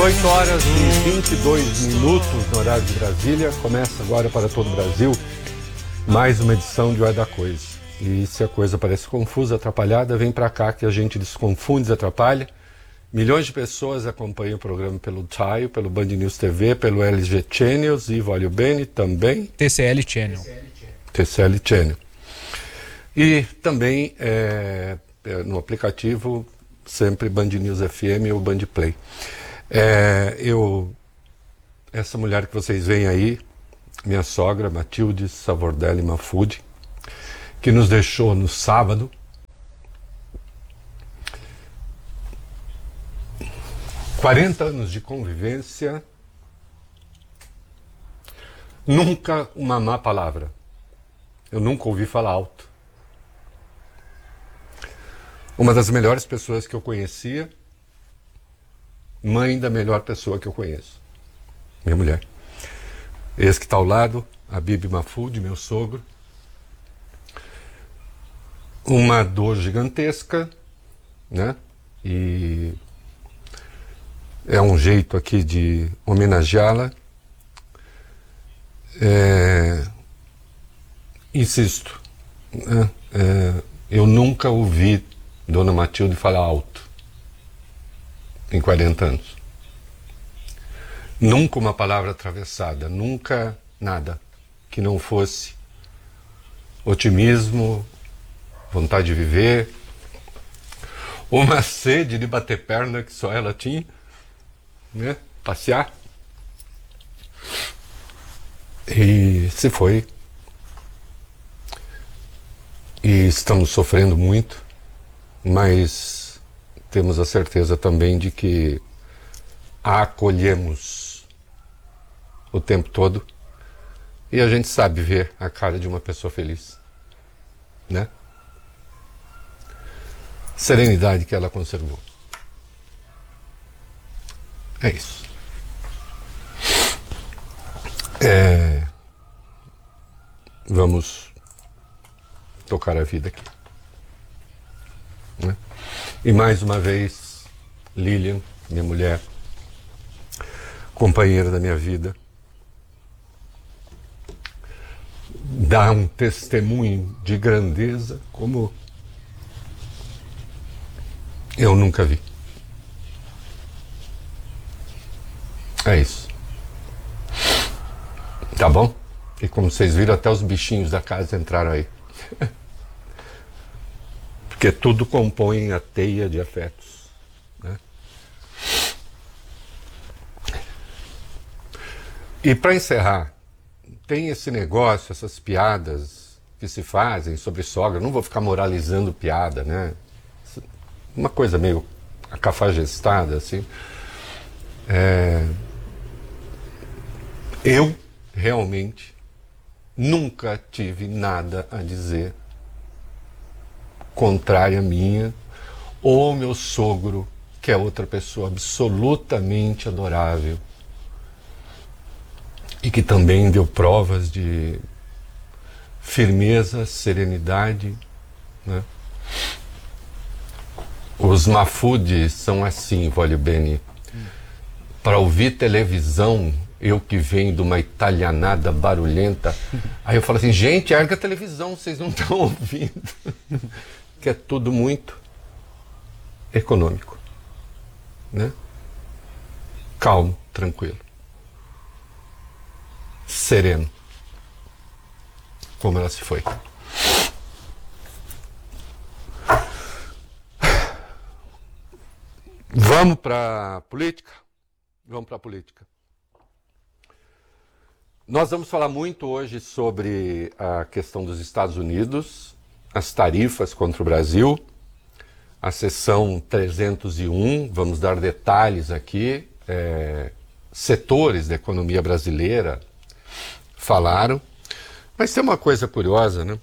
18 horas e 22 minutos no horário de Brasília. Começa agora para todo o Brasil mais uma edição de Hora da Coisa. E se a coisa parece confusa, atrapalhada, vem para cá que a gente desconfunde, desatrapalha. Milhões de pessoas acompanham o programa pelo TAIO, pelo Band News TV, pelo LG Channels e Vale Bene também. TCL Channel. TCL Channel. E também no aplicativo, sempre Band News FM ou Band Play. Essa mulher que vocês veem aí, minha sogra, Matilde Savordelli Mafudi, que nos deixou no sábado. ...40 anos de convivência, nunca uma má palavra. Eu nunca ouvi falar alto. Uma das melhores pessoas que eu conhecia, mãe da melhor pessoa que eu conheço, minha mulher. Esse que está ao lado, a Bibi Mafudi, meu sogro. Uma dor gigantesca, né? E é um jeito aqui de homenageá-la. Insisto, né? Eu nunca ouvi Dona Matilde falar alto em 40 anos. Nunca uma palavra atravessada, nunca nada que não fosse otimismo, vontade de viver, uma sede de bater perna que só ela tinha, né? Passear. E se foi. E estamos sofrendo muito, mas temos a certeza também de que a acolhemos o tempo todo e a gente sabe ver a cara de uma pessoa feliz, né? Serenidade que ela conservou. É isso. Vamos tocar a vida aqui, né? E mais uma vez, Lilian, minha mulher, companheira da minha vida, dá um testemunho de grandeza como eu nunca vi. É isso. Tá bom? E como vocês viram, até os bichinhos da casa entraram aí. Porque tudo compõe a teia de afetos, né? E para encerrar, tem esse negócio, essas piadas que se fazem sobre sogra. Não vou ficar moralizando piada, né? Uma coisa meio acafajestada, assim. Eu realmente nunca tive nada a dizer contrária a minha ou meu sogro, que é outra pessoa absolutamente adorável e que também deu provas de firmeza, serenidade, né? Os Mafudi são assim, Vale Bene. Para ouvir televisão, eu que venho de uma italianada barulhenta, aí eu falo assim, gente, erga a televisão, vocês não estão ouvindo. Que é tudo muito econômico, né? Calmo, tranquilo, sereno, como ela se foi. Vamos para política? Vamos para a política. Nós vamos falar muito hoje sobre a questão dos Estados Unidos, as tarifas contra o Brasil, a seção 301, vamos dar detalhes aqui, setores da economia brasileira falaram, mas tem uma coisa curiosa, né?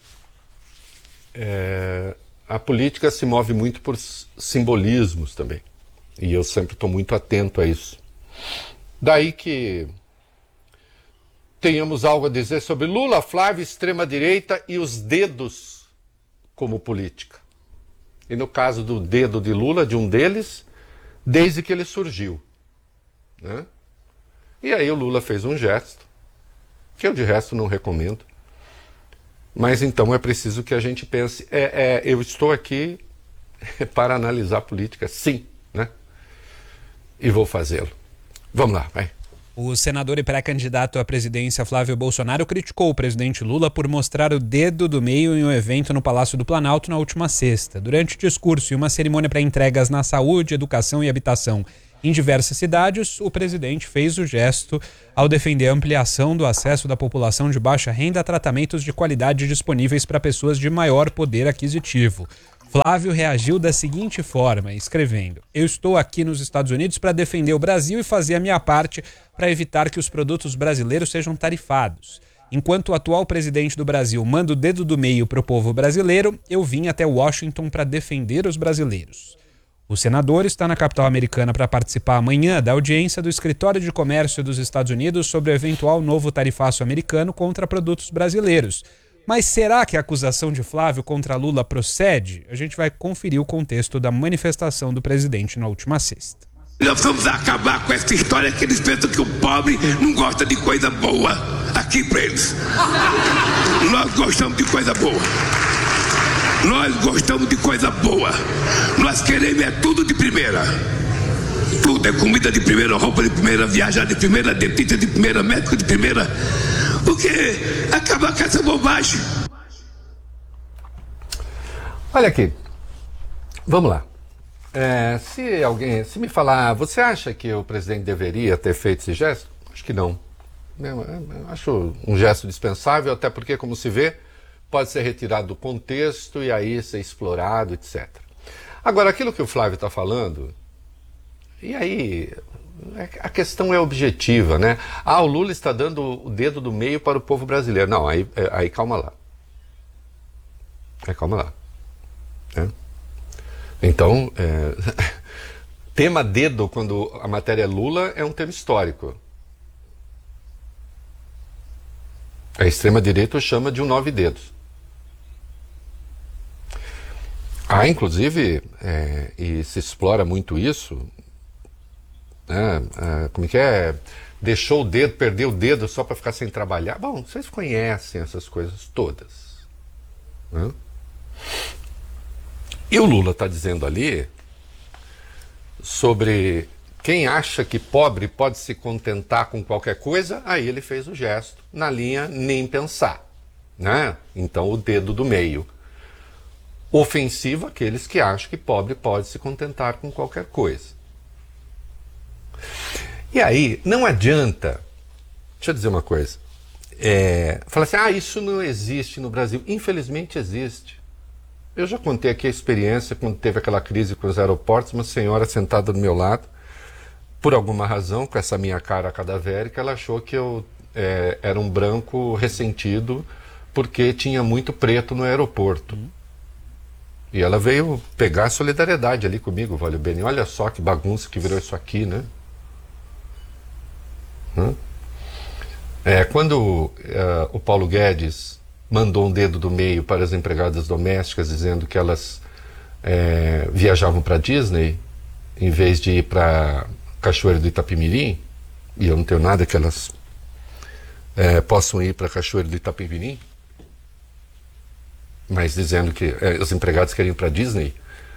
A política se move muito por simbolismos também, e eu sempre estou muito atento a isso. Daí que tenhamos algo a dizer sobre Lula, Flávio, extrema-direita e os dedos como política. E no caso do dedo de Lula, de um deles, desde que ele surgiu. né? E aí o Lula fez um gesto, que eu de resto não recomendo. Mas então é preciso que a gente pense, eu estou aqui para analisar política, sim, né? E vou fazê-lo. Vamos lá, vai. O senador e pré-candidato à presidência Flávio Bolsonaro criticou o presidente Lula por mostrar o dedo do meio em um evento no Palácio do Planalto na última sexta. Durante o discurso e uma cerimônia para entregas na saúde, educação e habitação em diversas cidades, o presidente fez o gesto ao defender a ampliação do acesso da população de baixa renda a tratamentos de qualidade disponíveis para pessoas de maior poder aquisitivo. Flávio reagiu da seguinte forma, escrevendo: "Eu estou aqui nos Estados Unidos para defender o Brasil e fazer a minha parte para evitar que os produtos brasileiros sejam tarifados. Enquanto o atual presidente do Brasil manda o dedo do meio para o povo brasileiro, eu vim até Washington para defender os brasileiros." O senador está na capital americana para participar amanhã da audiência do Escritório de Comércio dos Estados Unidos sobre o eventual novo tarifaço americano contra produtos brasileiros. Mas será que a acusação de Flávio contra Lula procede? A gente vai conferir o contexto da manifestação do presidente na última sexta. Nós vamos acabar com essa história que eles pensam que o pobre não gosta de coisa boa. Aqui para eles. Nós gostamos de coisa boa. Nós gostamos de coisa boa. Nós queremos tudo de primeira. Tudo é comida de primeira, roupa de primeira, viajar de primeira, dentista de primeira, médico de primeira. Porque acabar com essa bobagem. Olha aqui. Vamos lá. Se me falar, você acha que o presidente deveria ter feito esse gesto? Acho que não. Eu acho um gesto dispensável, até porque, como se vê, pode ser retirado do contexto e aí ser explorado, etc. Agora, aquilo que o Flávio está falando, e aí a questão é objetiva, né? O Lula está dando o dedo do meio para o povo brasileiro. Não, aí calma lá. Calma lá. Então, tema dedo, quando a matéria é Lula, é um tema histórico. A extrema-direita chama de um 9 dedos. Inclusive, e se explora muito isso, né? Como que é? Deixou o dedo, perdeu o dedo só para ficar sem trabalhar. Bom, vocês conhecem essas coisas todas, né? E o Lula está dizendo ali sobre quem acha que pobre pode se contentar com qualquer coisa, aí ele fez o gesto na linha nem pensar, né? Então o dedo do meio. Ofensivo àqueles que acham que pobre pode se contentar com qualquer coisa. E aí, não adianta, deixa eu dizer uma coisa, falar assim, isso não existe no Brasil. Infelizmente existe. Eu já contei aqui a experiência quando teve aquela crise com os aeroportos, uma senhora sentada do meu lado, por alguma razão, com essa minha cara cadavérica, ela achou que eu era um branco ressentido porque tinha muito preto no aeroporto. E ela veio pegar a solidariedade ali comigo, Valeu Beni. Olha só que bagunça que virou isso aqui, né? Quando o Paulo Guedes mandou um dedo do meio para as empregadas domésticas, dizendo que elas viajavam para Disney, em vez de ir para Cachoeiro do Itapemirim, e eu não tenho nada que elas possam ir para Cachoeiro do Itapemirim, mas dizendo que os empregados queriam ir para Disney,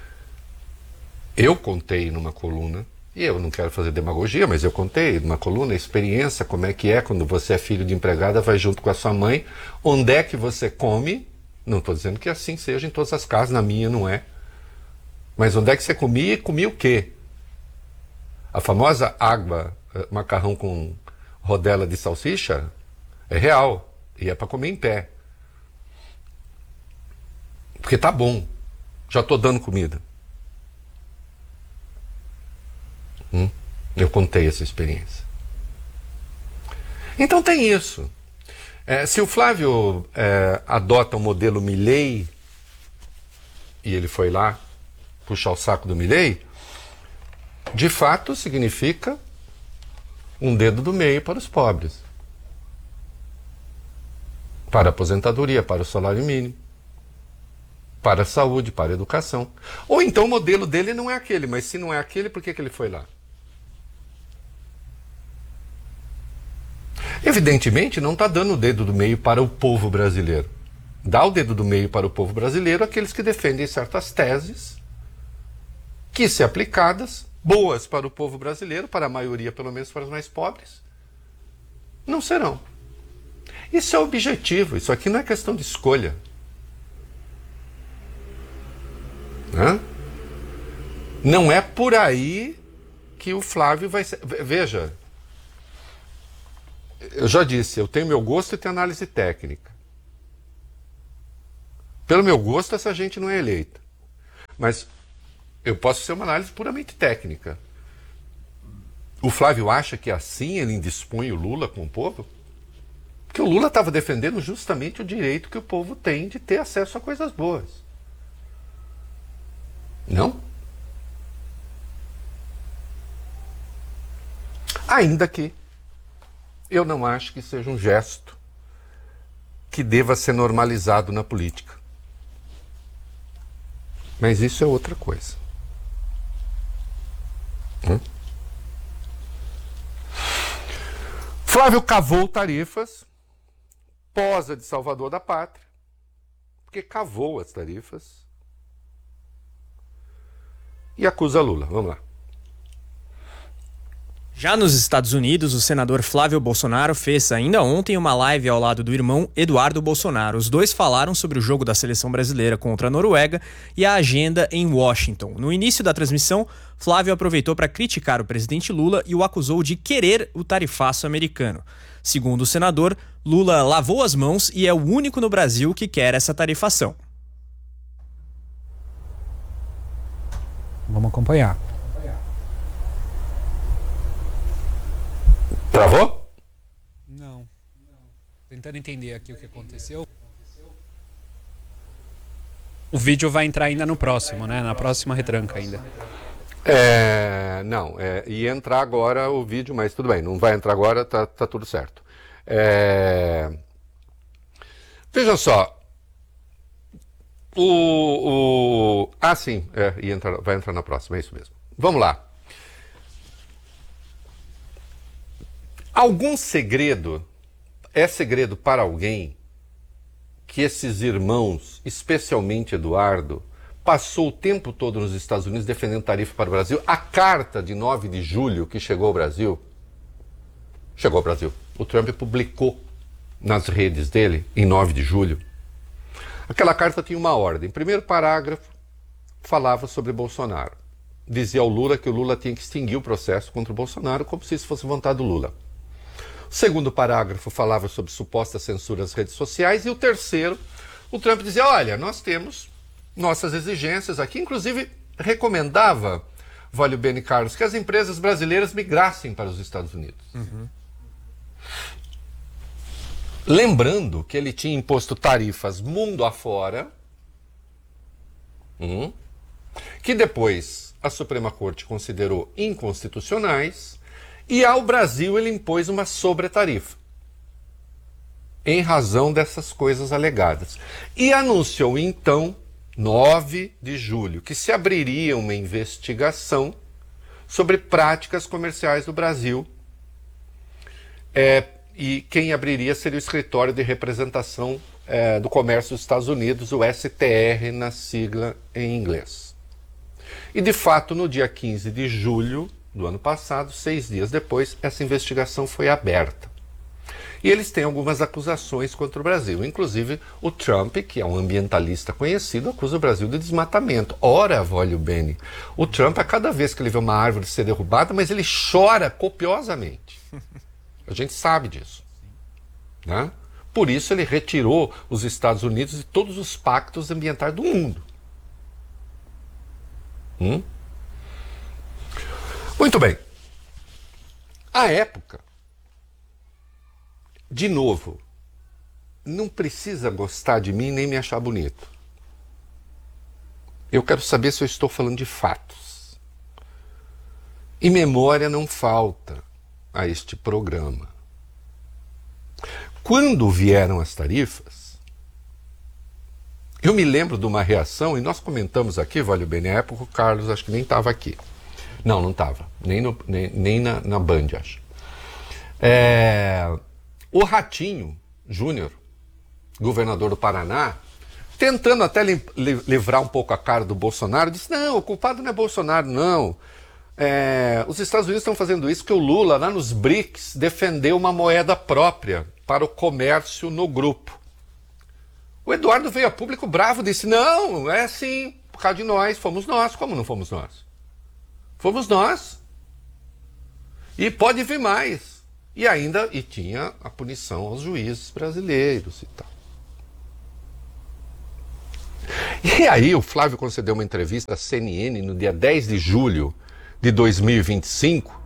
eu contei numa coluna, e eu não quero fazer demagogia, mas eu contei numa coluna a experiência, como é que é quando você é filho de empregada, vai junto com a sua mãe, onde é que você come, não estou dizendo que assim seja em todas as casas, na minha não é, mas onde é que você comia e comia o quê? A famosa água, macarrão com rodela de salsicha, é real, e é para comer em pé. Porque tá bom, já estou dando comida. Eu contei essa experiência. Então tem isso. Se o Flávio adota o modelo Milei, e ele foi lá puxar o saco do Milei, de fato significa um dedo do meio para os pobres. Para a aposentadoria, para o salário mínimo, para a saúde, para a educação. Ou então o modelo dele não é aquele, mas se não é aquele, por que ele foi lá? Evidentemente, não está dando o dedo do meio para o povo brasileiro. Dá o dedo do meio para o povo brasileiro aqueles que defendem certas teses que, se aplicadas, boas para o povo brasileiro, para a maioria, pelo menos para os mais pobres, não serão. Isso é objetivo, isso aqui não é questão de escolha. Não é por aí que o Flávio vai ser... Veja, eu já disse, eu tenho meu gosto e tenho análise técnica. Pelo meu gosto, essa gente não é eleita. Mas eu posso ser uma análise puramente técnica. O Flávio acha que assim ele indispõe o Lula com o povo? Porque o Lula estava defendendo justamente o direito que o povo tem de ter acesso a coisas boas. Não? Ainda que eu não acho que seja um gesto que deva ser normalizado na política. Mas isso é outra coisa. Flávio cavou tarifas, posa de salvador da pátria, porque cavou as tarifas e acusa Lula. Vamos lá. Já nos Estados Unidos, o senador Flávio Bolsonaro fez ainda ontem uma live ao lado do irmão Eduardo Bolsonaro. Os dois falaram sobre o jogo da seleção brasileira contra a Noruega e a agenda em Washington. No início da transmissão, Flávio aproveitou para criticar o presidente Lula e o acusou de querer o tarifaço americano. Segundo o senador, Lula lavou as mãos e é o único no Brasil que quer essa tarifação. Vamos acompanhar. Travou? Não. Tentando entender aqui o que aconteceu. O vídeo vai entrar ainda no próximo, né? Na próxima retranca ainda. Não, ia entrar agora o vídeo, mas tudo bem, não vai entrar agora, tá tudo certo. Veja só. Sim, vai entrar na próxima, é isso mesmo. Vamos lá. Algum segredo é segredo para alguém que esses irmãos, especialmente Eduardo, passou o tempo todo nos Estados Unidos defendendo tarifa para o Brasil? A carta de 9 de julho que chegou ao Brasil, o Trump publicou nas redes dele em 9 de julho. Aquela carta tinha uma ordem. Primeiro parágrafo falava sobre Bolsonaro. Dizia ao Lula que o Lula tinha que extinguir o processo contra o Bolsonaro como se isso fosse vontade do Lula. O segundo parágrafo falava sobre suposta censura às redes sociais. E o terceiro, o Trump dizia, olha, nós temos nossas exigências aqui. Inclusive, recomendava, Vólio Bene Carlos, que as empresas brasileiras migrassem para os Estados Unidos. Lembrando que ele tinha imposto tarifas mundo afora, que depois a Suprema Corte considerou inconstitucionais, e ao Brasil ele impôs uma sobretarifa, em razão dessas coisas alegadas. E anunciou então, 9 de julho, que se abriria uma investigação sobre práticas comerciais do Brasil, e quem abriria seria o Escritório de Representação do Comércio dos Estados Unidos, o STR, na sigla em inglês. E de fato, no dia 15 de julho do ano passado, 6 dias depois, essa investigação foi aberta. E eles têm algumas acusações contra o Brasil. Inclusive, o Trump, que é um ambientalista conhecido, acusa o Brasil de desmatamento. Ora, Vólio Bene, o Trump, a cada vez que ele vê uma árvore ser derrubada, mas ele chora copiosamente. A gente sabe disso. Né? Por isso ele retirou os Estados Unidos de todos os pactos ambientais do mundo. Muito bem. À época, de novo, não precisa gostar de mim nem me achar bonito. Eu quero saber se eu estou falando de fatos. E memória não falta a este programa. Quando vieram as tarifas, eu me lembro de uma reação, e nós comentamos aqui, Vólio Bene, na época o Carlos acho que nem estava aqui. Não estava, nem na Band, acho. O Ratinho Júnior, governador do Paraná, tentando até livrar um pouco a cara do Bolsonaro, disse, não, o culpado não é Bolsonaro, não. Os Estados Unidos estão fazendo isso porque o Lula, lá nos BRICS, defendeu uma moeda própria para o comércio no grupo. O Eduardo veio a público bravo, disse, não, é assim, por causa de nós, fomos nós. Como não fomos nós? Fomos nós. E pode vir mais. E tinha a punição aos juízes brasileiros e tal. E aí o Flávio concedeu uma entrevista à CNN no dia 10 de julho de 2025,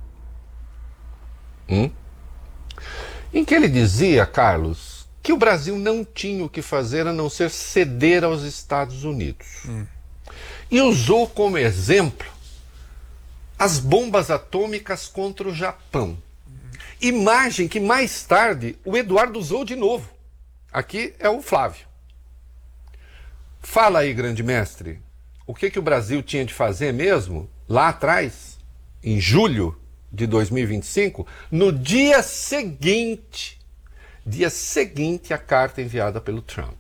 em que ele dizia, Carlos, que o Brasil não tinha o que fazer a não ser ceder aos Estados Unidos. E usou como exemplo as bombas atômicas contra o Japão. Imagem que mais tarde o Eduardo usou de novo. Aqui é o Flávio. Fala aí, grande mestre, o que o Brasil tinha de fazer mesmo, lá atrás, em julho de 2025, no dia seguinte à carta enviada pelo Trump.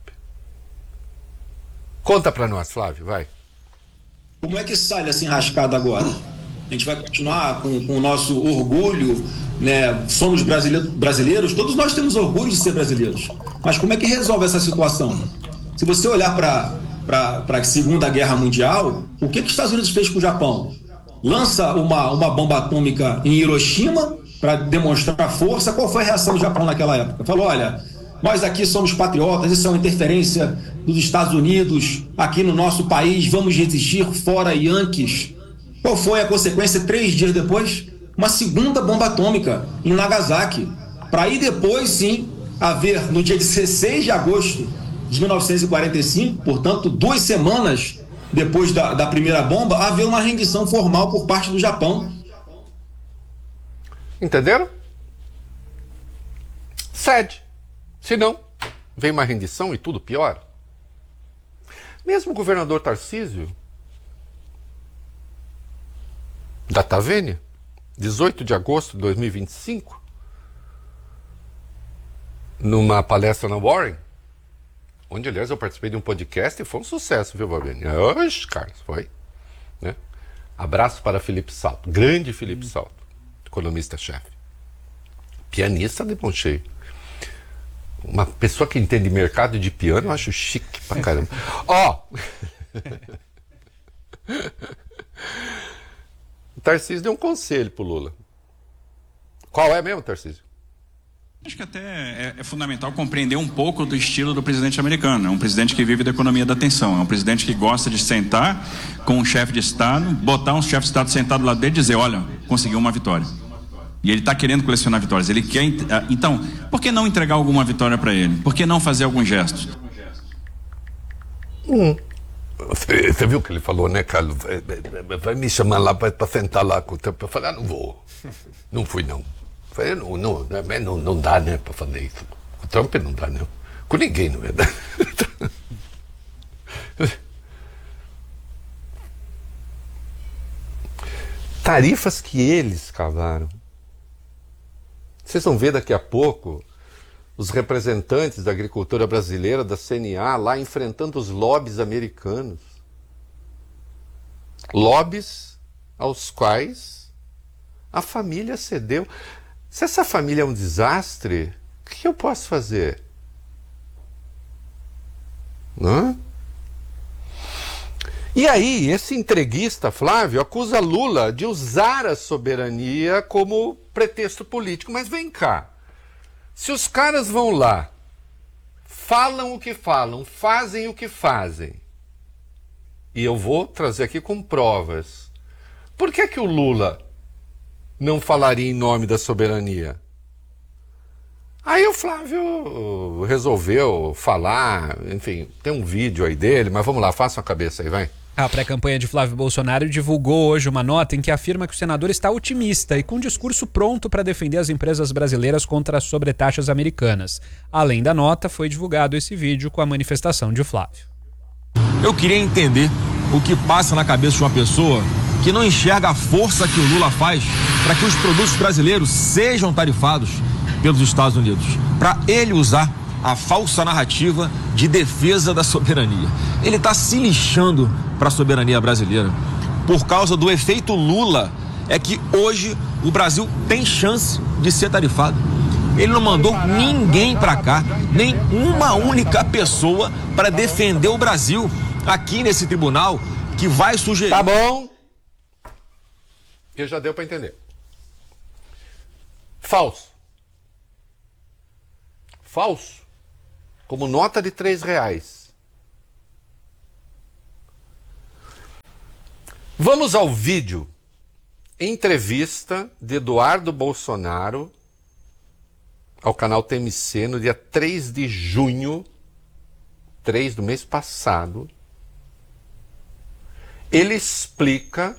Conta pra nós, Flávio, vai. Como é que sai dessa enrascada agora? A gente vai continuar com o nosso orgulho, né? Somos brasileiros, todos nós temos orgulho de ser brasileiros. Mas como é que resolve essa situação? Se você olhar para a Segunda Guerra Mundial, o que os Estados Unidos fez com o Japão? Lança uma bomba atômica em Hiroshima para demonstrar força. Qual foi a reação do Japão naquela época? Falou, olha, nós aqui somos patriotas, isso é uma interferência dos Estados Unidos aqui no nosso país, vamos resistir, fora Yankees. Qual foi a consequência 3 dias depois? Uma segunda bomba atômica em Nagasaki, para aí depois sim haver, no dia 16 de agosto de 1945, portanto 2 semanas depois da primeira bomba, haver uma rendição formal por parte do Japão. Entenderam? Cede. Se não, vem uma rendição e tudo piora. Mesmo o governador Tarcísio, data vênia, 18 de agosto de 2025, numa palestra na Warren, onde, aliás, eu participei de um podcast e foi um sucesso, viu, Babene? Oxe, Carlos, foi. Né? Abraço para Felipe Salto, grande Felipe Salto, economista-chefe. Pianista de bom cheio. Uma pessoa que entende mercado de piano, eu acho chique pra caramba. O Tarcísio deu um conselho pro Lula. Qual é mesmo, Tarcísio? Acho que até é fundamental compreender um pouco do estilo do presidente americano. É um presidente que vive da economia da atenção. É um presidente que gosta de sentar com um chefe de Estado, botar um chefe de Estado sentado lá dele e dizer, olha, conseguiu uma vitória. E ele está querendo colecionar vitórias. Ele quer. Então, por que não entregar alguma vitória para ele? Por que não fazer alguns gestos? Você viu o que ele falou, né, Carlos? Vai me chamar lá para sentar lá com o Trump. Eu falei, não vou. Não fui, não. Eu falei, não dá, né, para fazer isso. Com o Trump não dá, não. Com ninguém, não é verdade. Tarifas que eles cavaram. Vocês vão ver daqui a pouco os representantes da agricultura brasileira, da CNA, lá enfrentando os lobbies americanos. Lobbies aos quais a família cedeu. Se essa família é um desastre, o que eu posso fazer? Não? E aí, esse entreguista, Flávio, acusa Lula de usar a soberania como pretexto político. Mas vem cá, se os caras vão lá, falam o que falam, fazem o que fazem, e eu vou trazer aqui com provas, por que o Lula não falaria em nome da soberania? Aí o Flávio resolveu falar, enfim, tem um vídeo aí dele, mas vamos lá, faça a cabeça aí, vai. A pré-campanha de Flávio Bolsonaro divulgou hoje uma nota em que afirma que o senador está otimista e com um discurso pronto para defender as empresas brasileiras contra as sobretaxas americanas. Além da nota, foi divulgado esse vídeo com a manifestação de Flávio. Eu queria entender o que passa na cabeça de uma pessoa que não enxerga a força que o Lula faz para que os produtos brasileiros sejam tarifados pelos Estados Unidos, para ele usar a falsa narrativa de defesa da soberania. Ele está se lixando para a soberania brasileira. Por causa do efeito Lula, é que hoje o Brasil tem chance de ser tarifado. Ele não mandou ninguém para cá, nem uma única pessoa para defender o Brasil aqui nesse tribunal que vai sugerir. Tá bom. Que já deu para entender. Falso. Falso. Como nota de R$3. Vamos ao vídeo. Entrevista de Eduardo Bolsonaro ao canal TMC no dia 3 de junho, 3 do mês passado. Ele explica,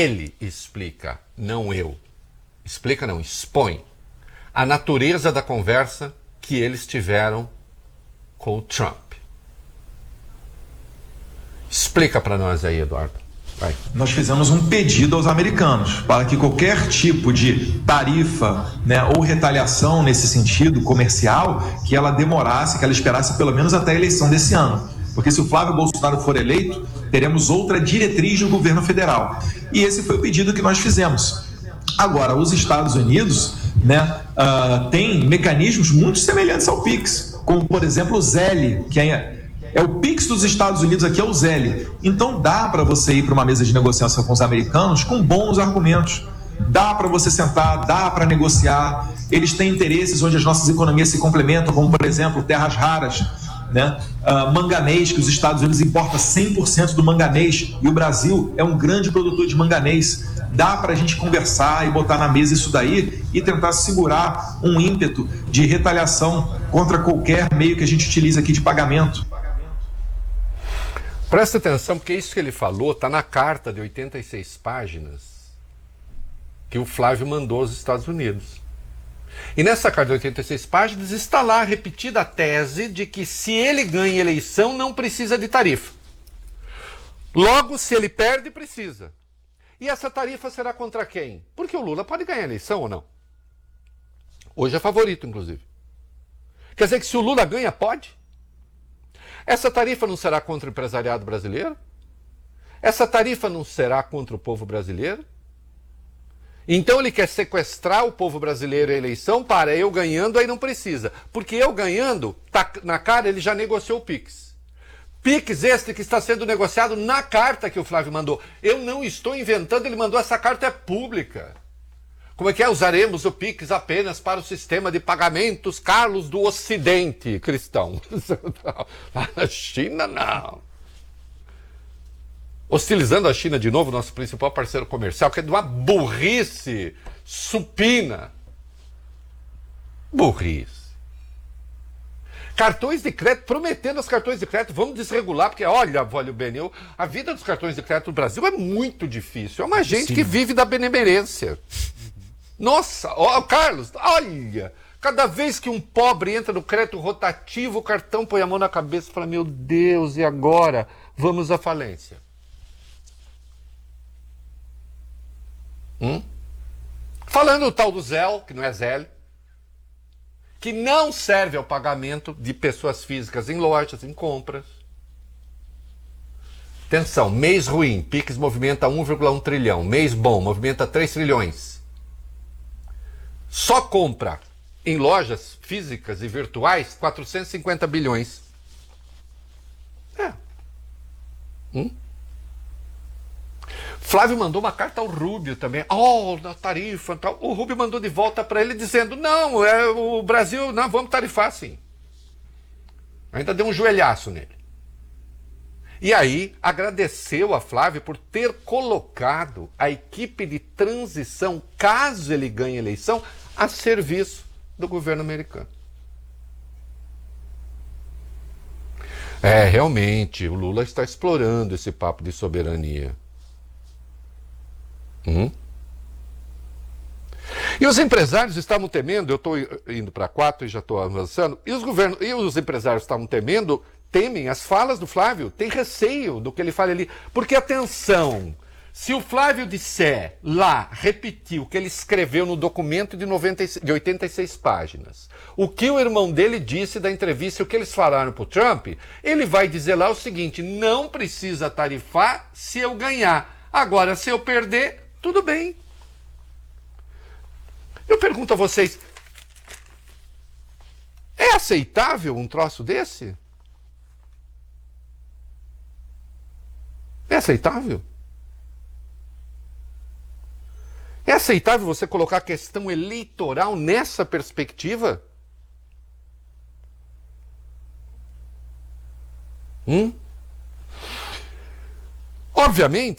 não eu. Explica não, expõe a natureza da conversa que eles tiveram com o Trump. Explica para nós aí, Eduardo. Vai. Nós fizemos um pedido aos americanos para que qualquer tipo de tarifa, né, ou retaliação nesse sentido comercial, que ela demorasse, que ela esperasse pelo menos até a eleição desse ano. Porque se o Flávio Bolsonaro for eleito, teremos outra diretriz do governo federal. E esse foi o pedido que nós fizemos. Agora, os Estados Unidos, né, têm mecanismos muito semelhantes ao PIX, como, por exemplo, o ZEL, que é o PIX dos Estados Unidos, aqui é o ZEL. Então dá para você ir para uma mesa de negociação com os americanos com bons argumentos. Dá para você sentar, dá para negociar. Eles têm interesses onde as nossas economias se complementam, como, por exemplo, terras raras, né? Manganês, que os Estados Unidos importam 100% do manganês, e o Brasil é um grande produtor de manganês. Dá para a gente conversar e botar na mesa isso daí e tentar segurar um ímpeto de retaliação contra qualquer meio que a gente utiliza aqui de pagamento. Presta atenção, porque isso que ele falou está na carta de 86 páginas que o Flávio mandou aos Estados Unidos. E nessa carta de 86 páginas está lá repetida a tese de que se ele ganha eleição não precisa de tarifa. Logo, se ele perde, precisa. E essa tarifa será contra quem? Porque o Lula pode ganhar a eleição ou não? Hoje é favorito, inclusive. Quer dizer que se o Lula ganha, pode? Essa tarifa não será contra o empresariado brasileiro? Essa tarifa não será contra o povo brasileiro? Então ele quer sequestrar o povo brasileiro a eleição para eu ganhando, aí não precisa. Porque eu ganhando, tá na cara, ele já negociou o PIX. PIX este que está sendo negociado na carta que o Flávio mandou. Eu não estou inventando, ele mandou, essa carta é pública. Como é que é? Usaremos o PIX apenas para o sistema de pagamentos Carlos do Ocidente cristão. Lá na China, não. Hostilizando a China de novo, nosso principal parceiro comercial, que é de uma burrice supina. Burrice. Cartões de crédito, prometendo os cartões de crédito, vamos desregular, porque olha, Vólio Benil, a vida dos cartões de crédito no Brasil é muito difícil. É uma gente que vive da benemerência. Nossa, ó, Carlos, olha, cada vez que um pobre entra no crédito rotativo, o cartão põe a mão na cabeça e fala, meu Deus, e agora? Vamos à falência. Falando o tal do ZEL, que não é ZEL, que não serve ao pagamento de pessoas físicas em lojas, em compras. Atenção, mês ruim, PIX movimenta 1,1 trilhão, mês bom, movimenta 3 trilhões. Só compra em lojas físicas e virtuais 450 bilhões. Flávio mandou uma carta ao Rubio também. Na tarifa tal. O Rubio mandou de volta para ele dizendo, não, o Brasil, não, vamos tarifar sim. Ainda deu um joelhaço nele. E aí agradeceu a Flávio por ter colocado a equipe de transição, caso ele ganhe a eleição, a serviço do governo americano. Realmente, o Lula está explorando esse papo de soberania. E os empresários estavam temendo, eu estou indo para 4 e já estou avançando, e os empresários estavam temem as falas do Flávio, tem receio do que ele fala ali. Porque, atenção, Se o Flávio disser lá, repetir o que ele escreveu no documento de 86 páginas, o que o irmão dele disse da entrevista, o que eles falaram para o Trump, ele vai dizer lá o seguinte: não precisa tarifar se eu ganhar. Agora, se eu perder, tudo bem. Eu pergunto a vocês, é aceitável um troço desse? É aceitável? É aceitável você colocar a questão eleitoral nessa perspectiva? Obviamente,